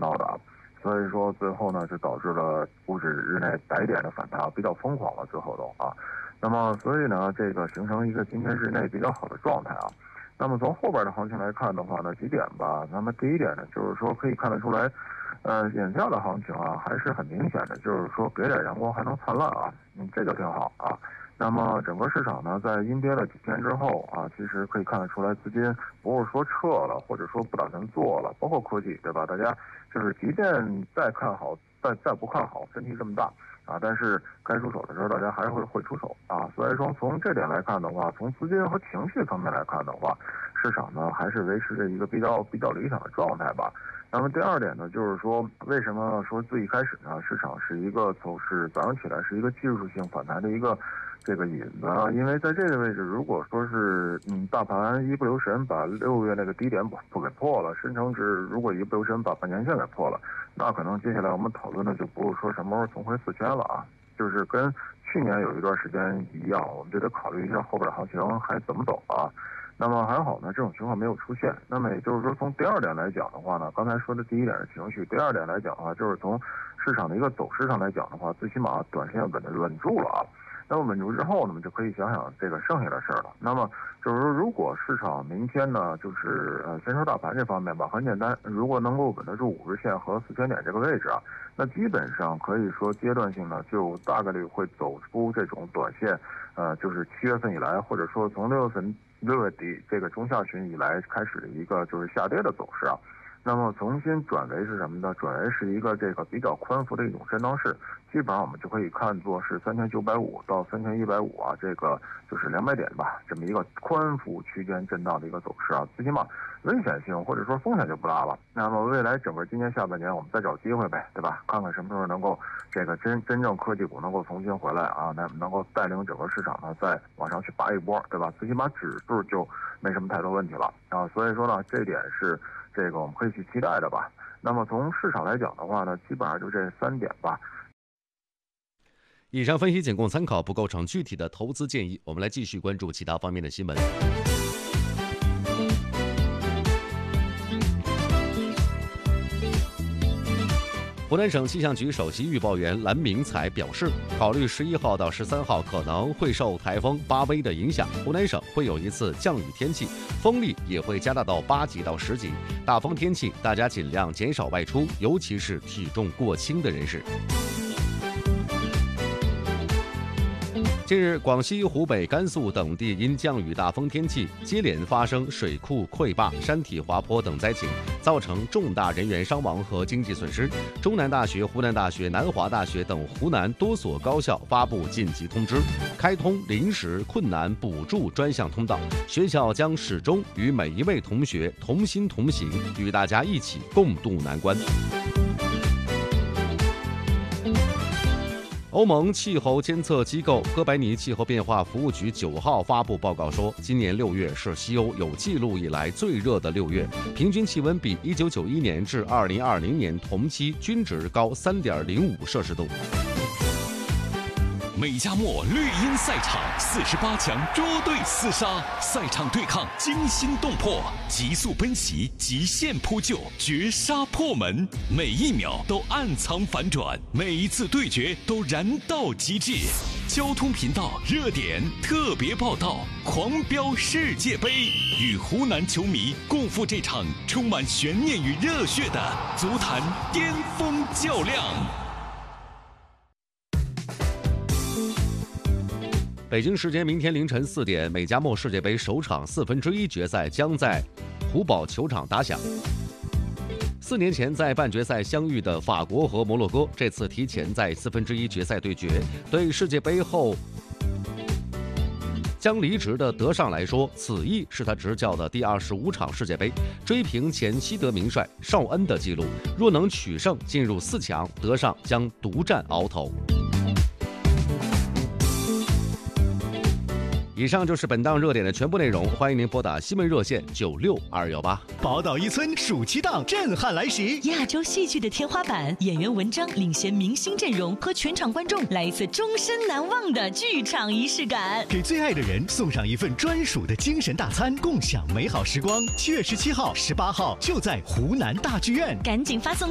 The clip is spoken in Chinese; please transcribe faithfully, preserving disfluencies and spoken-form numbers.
到的啊。所以说最后呢，就导致了股指日内百点的反弹，比较疯狂了，最后都啊。那么所以呢，这个形成一个今天日内比较好的状态啊。那么从后边的行情来看的话呢，几点吧。那么第一点呢，就是说可以看得出来，呃，眼下的行情啊还是很明显的，就是说给点阳光还能灿烂啊，嗯，这就挺好啊。那么整个市场呢，在阴跌了几天之后啊，其实可以看得出来，资金不是说撤了，或者说不打算做了，包括科技，对吧？大家就是即便再看好，再再不看好，问题这么大啊，但是该出手的时候，大家还是会会出手啊。所以说从这点来看的话，从资金和情绪方面来看的话，市场呢还是维持着一个比较比较理想的状态吧。那么第二点呢，就是说为什么说最一开始呢，市场是一个走势早上起来是一个技术性反弹的一个这个引子啊，因为在这个位置，如果说是嗯大盘一不留神把六月那个低点不不给破了，深成指如果一不留神把半年线给破了，那可能接下来我们讨论的就不是说什么时候重回四千了啊，就是跟去年有一段时间一样，我们就得考虑一下后边的行情还怎么走啊。那么还好呢，这种情况没有出现。那么也就是说，从第二点来讲的话呢，刚才说的第一点是情绪，第二点来讲的话，就是从市场的一个走势上来讲的话，最起码短线稳稳住了啊。那么稳住之后呢，我们就可以想想这个剩下的事儿了。那么就是说，如果市场明天呢，就是呃，先说大盘这方面吧，很简单，如果能够稳得住五日线和四千点这个位置啊，那基本上可以说阶段性呢，就大概率会走出这种短线，呃，就是七月份以来，或者说从六月份六月底这个中下旬以来开始的一个就是下跌的走势啊。那么重新转为是什么呢？转为是一个这个比较宽幅的一种震荡市，基本上我们就可以看作是三千九百五到三千一百五啊，这个就是两百点吧，这么一个宽幅区间震荡的一个走势啊，最起码危险性或者说风险就不大了。那么未来整个今年下半年我们再找机会呗，对吧？看看什么时候能够这个真真正科技股能够重新回来啊，那能够带领整个市场呢再往上去拔一波，对吧？最起码指数就没什么太多问题了啊，所以说呢，这点是这个我们可以去期待的吧。那么从市场来讲的话呢，基本上就这三点吧。 以上分析仅供参考，不构成具体的投资建议。我们来继续关注其他方面的新闻。湖南省气象局首席预报员蓝明才表示，考虑十一号到十三号可能会受台风巴威的影响，湖南省会有一次降雨天气，风力也会加大到八级到十级。大风天气，大家尽量减少外出，尤其是体重过轻的人士。近日，广西、湖北、甘肃等地因降雨大风天气，接连发生水库溃坝、山体滑坡等灾情，造成重大人员伤亡和经济损失。中南大学、湖南大学、南华大学等湖南多所高校发布紧急通知，开通临时困难补助专项通道，学校将始终与每一位同学同心同行，与大家一起共度难关。欧盟气候监测机构哥白尼气候变化服务局九号发布报告说，今年六月是西欧有记录以来最热的六月，平均气温比一九九一年至二零二零年同期均值高三点零五摄氏度。 美加墨绿茵赛场四十八强捉对厮杀，赛场对抗惊心动魄，急速奔袭，极限扑救，绝杀破门，每一秒都暗藏反转，每一次对决都燃到极致。交通频道热点特别报道，狂飙世界杯，与湖南球迷共赴这场充满悬念与热血的足坛巅峰较量。 北京时间明天凌晨四点，美加墨世界杯首场四分之一决赛将在湖宝球场打响。四年前在半决赛相遇的法国和摩洛哥，这次提前在四分之一决赛对决。对世界杯后将离职的德尚来说，此役是他执教的第二十五场世界杯，追平前西德名帅绍恩的纪录。若能取胜进入四强，德尚将独占鳌头。以上就是本档热点的全部内容，欢迎您拨打新闻热线九六二幺八。 宝岛一村暑期档震撼来袭， 亚洲戏剧的天花板，演员文章领衔明星阵容，和全场观众来一次终身难忘的剧场仪式感， 给最爱的人送上一份专属的精神大餐，共享美好时光。七月十七号、十八号就在湖南大剧院， 赶紧发送